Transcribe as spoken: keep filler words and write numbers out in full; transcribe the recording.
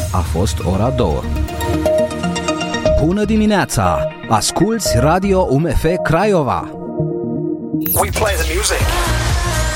a fost ora două. Bună dimineața! Asculți Radio U M F Craiova! We play the music.